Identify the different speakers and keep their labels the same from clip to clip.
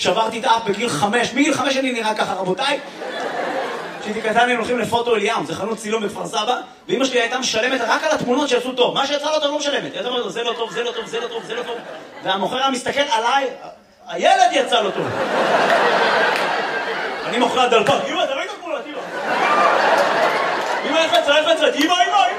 Speaker 1: שברתי את האף בגיל 5, מגיל 5 אני נראה ככה רבותיי. כשהייתי קטן היינו הולכים לפוטו אליאם, זה חנות צילום בכפר סבא, ואמא שלי הייתה משלמת רק על התמונות שיצאו טוב, מה שיצא לא טוב לא משלמת, היא הייתה אומרת, זה לא טוב, זה לא טוב, זה לא טוב, זה לא טוב, והמוכר היה מסתכל עליי, הילד יצא לו טוב. אני מוכר הדלפק, אמא, אתה ראית תמונות, אמא. אמא, איך לצאת, אמא.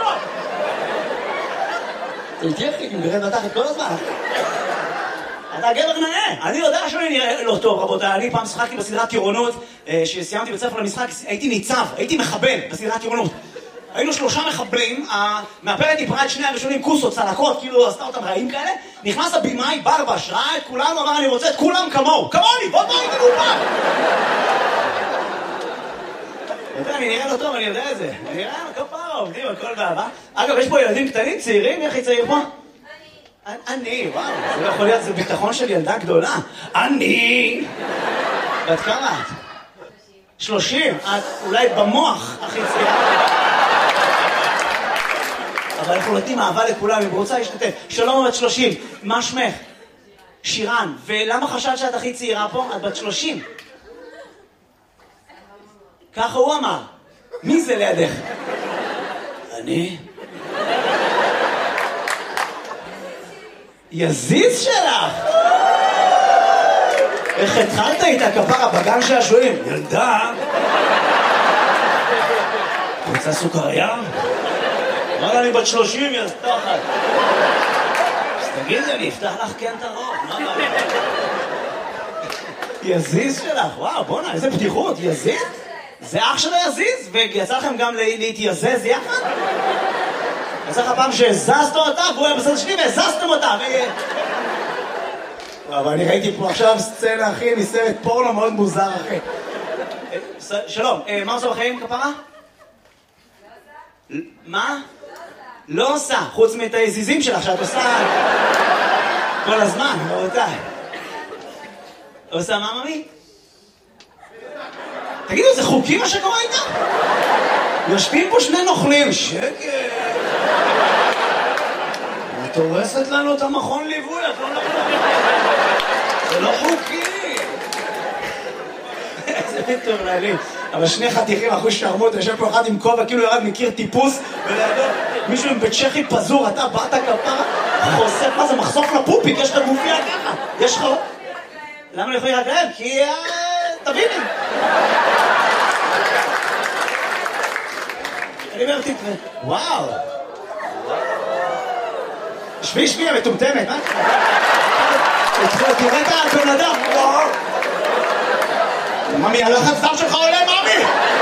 Speaker 1: תלתיח לי, אם גרד נתחת כל הזמן. אתה גבר נאה, אני יודע שאני נראה לא טוב רבותיי, אני פעם שחקתי בסדרת טירונות, שסיימתי בית ספר למשחק, הייתי ניצב, הייתי מחבל בסדרת טירונות. היינו 3 מחבלים, המאפרת דיברה את 2 הראשונים, כוסות, צלקות, כאילו עשתה אותם רעים כאלה, נכנס הבימאי, ברבש, ראה את כולנו, אמר אני רוצה את כולם כמוהו, כמוני, בוא הייתי מאופן. אני נראה לא טוב, אני יודע את זה, אני נראה כפרה, עובדים, הכל באהבה. אגב, יש פה ילדים קטנים, צעירים, איך היא צעיר פה? אני, וואו, זה לא יכול להיות, זה ביטחון של ילדה גדולה. אני! ואת כמה את? 30. את אולי במוח הכי צעירה. אבל אנחנו נותנים אהבה לכולם, אם רוצה להשתתף. שלום, בת 30. מה שמך? שירן. ולמה חשבת שאת הכי צעירה פה? את בת 30. ככה הוא אמר. מי זה לידך? אני? יזיז שלך! איך התחלת איתה כפרה בגן שעשועים? ילדה! רוצה סוכריה? אמרה אני בת 30, יא תחת. אז תגידי, אני אפתח לך כן את הרוב, מה מה? יזיז שלך, וואו, בוא'נה, איזה פתיחות, יזיז? זה אח שלו יזיז? ויצא לכם גם להתייזז יחד? יצא לך פעם שהזזת אותה, והוא היה בסדר שלי והזזתם אותה, אבל אני ראיתי פה עכשיו סצנה, אחי, מסרט פורנו מאוד מוזר, אחי. שלום, מה עושה בחיים, כפרה? מה? לא עושה, חוץ מאת היזיזים שלך שאת עושה כל הזמן, רבותיי. עושה מה, ממי? תגידו, זה חוקי מה שקורה איתה? יושבים פה 2 נוכלים, שקט. את הורסת לנו את המכון ליווי, את לא נכונה. זה לא חוקי. איזה מטורללים. אבל 2 חתיכים אחוז שרמות, יושב פה אחד עם כובע, כאילו ירד מכיר טיפוס, ולידו מישהו עם בית צ'כי פזור, אתה באת כפרה, חושף, מה זה, מחשוף לפופיק, יש לך גופיה ככה. יש לך... למה אני יכול לראות להם? כי... תביני. אני אומר, תתראה. וואו. שבי, המטומטמת, מה? תראה את הבן אדם. וואו. ממי, הלחץ דם שלך עולה, ממי!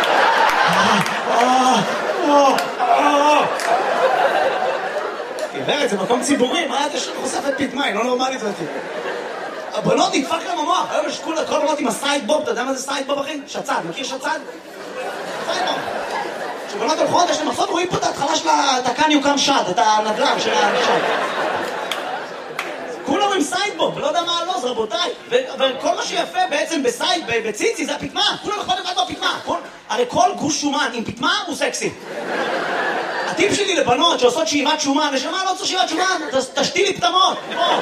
Speaker 1: גברת, זה מקום ציבורי, מה את חושפת פתמה, היא לא נורמלית זאת. הבנות נדפק להם המוח, היום יש כל הבנות עם הסיידבוב, אתה יודע מה זה סיידבוב אחי? שצד, מכיר שצד? סיידבוב. כשבנות הולכות, יש להם מחסות, רואים פה את ההתחלה של התקן יוקם שד, את הנדל"ן של השד. כולם עם סיידבוב, לא יודע מה הלוז, רבותיי. וכל מה שיפה בעצם בציצי זה הפתמה. כולם יכול לבד בפתמה. הרי כל גוש שומן עם פתמה הוא סקסי. הטיפ שלי לבנות שעושות שאיבת שומן, נשמה לא צריך שאיבת שומן, תשתי לי פתמות.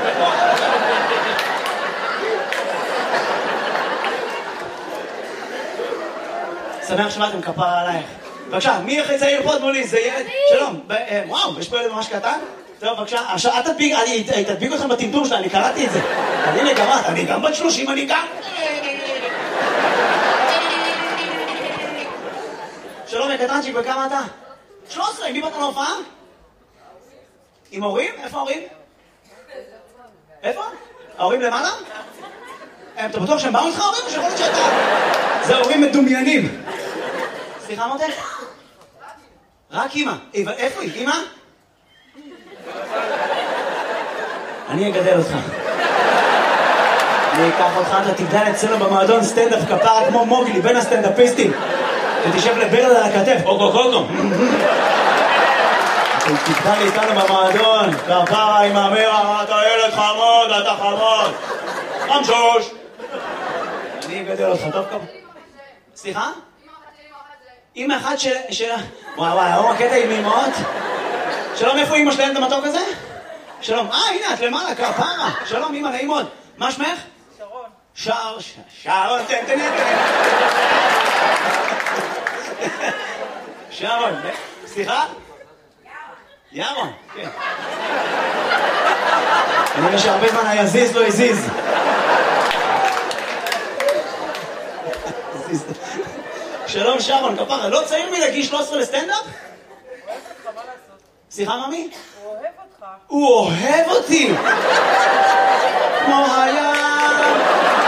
Speaker 1: שמח שבאתם כפרה עלייך. בבקשה, מי הכי צעיר פה מולי? זה ילד? שלום. וואו, יש פה ילד ממש קטן? טוב, בבקשה. עכשיו, אני תדביק אתכם בטמטום שלה, אני קראתי את זה. הנה גמרת, אני גם בת 30, אני גם... שלום, קטנצ'יק, וכמה אתה? 13, עם מי באת להופעה? עם הורים? איפה ההורים? איפה? ההורים למעלה? אתה בטוח שהם באו איתך ההורים או שיכול להיות שאתה? זה הורים מדומיינים. סליחה מותק? רק אמא. איפה היא? אמא? אני אגדל אותך. אני אקח אותך, אתה תגדל אצלנו במועדון סטנדאפ כפרה כמו מוגלי בין הסטנדאפיסטים. ותשב לברד על הכתף, קוקו. תגדל איתנו במועדון, כפרה עם המרה, אתה ילד חמוד, אתה חמוד. חמשוש. אני אגדל אותך, טוב כמה. סליחה? אמא אחת של... וואי, הוא הקטע עם אמאות? שלום, איפה אמא שלהם את המתוק הזה? שלום, הנה, את למעלה, כפרה. שלום, אמא, נעים מאוד. מה שמך?
Speaker 2: שרון.
Speaker 1: שרון, תן. שרון, סליחה? ירון, כן. אני רואה שהרבה זמן היזיז לא הזיז. שלום שרון, כפרה, לא צעיר מלהגיש 13 לסטנדאפ?
Speaker 2: אוהב אותך, מה לעשות?
Speaker 1: סליחה, ממי?
Speaker 2: הוא אוהב אותך.
Speaker 1: הוא אוהב אותי! כמו הים!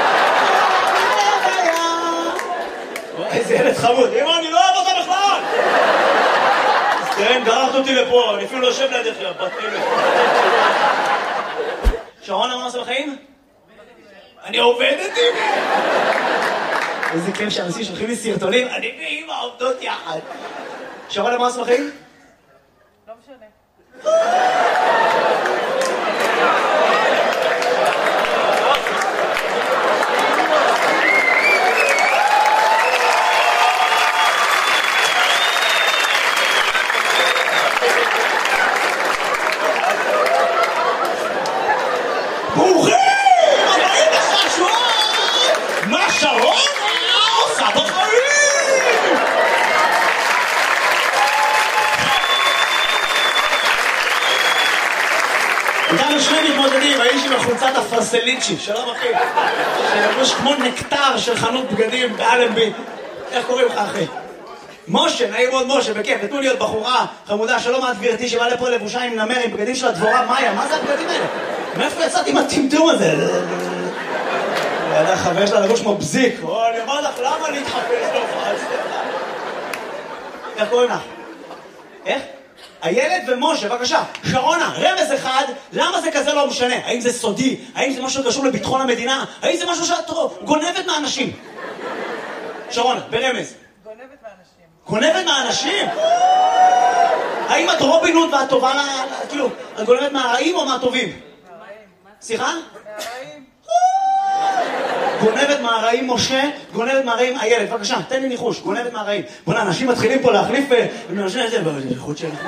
Speaker 1: איזה ילד חמוד. אמא, אני לא אוהב אותה בכלל! אז כן, גררת אותי לפה, אני אפילו לא יושב לידך, בת אלה. שרון, מה עושה בחיים? אני עובדת עם... איזה כיף שאנשים שולחים לי סרטונים, אני ואמא עובדות יחד. שרון, מה עושה בחיים?
Speaker 2: לא משנה.
Speaker 1: ברוכים! הבאים לחשון! מה שרון עושה בחיים? איתנו שני מתמודדים, האיש עם החולצת הפרסליצ'י, שלום אחי, שלבוש כמו נקטר של חנות בגדים באלנבי. איך קוראים לך אחי? משה, נעים מאוד משה, בכיף, נתנו לי עוד בחורה חמודה, שלום את גברתי שבאה לפה לבושה עם נמר, עם בגדים של הדבורה מאיה, מה זה הבגדים האלה? מאיפה יצאתי עם הטמטום הזה? ידע חבר שלה לבוש כמו בזיק, אני אומר לך, למה להתחפש להופעה? איך קוראים לך? איך? הילד ומשה, בבקשה. שרונה, רמז אחד, למה זה כזה לא משנה? האם זה סודי? האם זה משהו שקשור לביטחון המדינה? האם זה משהו שאת גונבת מהאנשים? שרונה, ברמז.
Speaker 2: גונבת מאנשים.
Speaker 1: גונבת מהאנשים? האם את רובין הוד ואת טובה, כאילו, את גונבת מהרעים או מהטובים?
Speaker 2: מהרעים.
Speaker 1: סליחה?
Speaker 2: מהרעים.
Speaker 1: גונבת מהרעים משה, גונבת מהרעים הילד, בבקשה, תן לי ניחוש, גונבת מהרעים. בוא'נה, אנשים מתחילים פה להחליף, חוץ של...